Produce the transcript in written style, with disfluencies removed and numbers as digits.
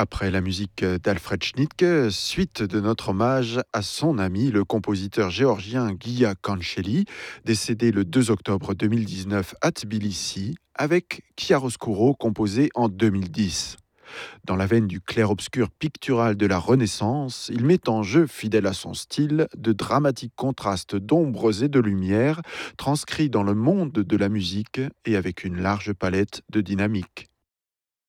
Après la musique d'Alfred Schnittke, suite de notre hommage à son ami, le compositeur géorgien Guya Kancheli, décédé le 2 octobre 2019 à Tbilissi, avec Chiaroscuro composé en 2010. Dans la veine du clair-obscur pictural de la Renaissance, il met en jeu, fidèle à son style, de dramatiques contrastes d'ombres et de lumière, transcrits dans le monde de la musique et avec une large palette de dynamiques.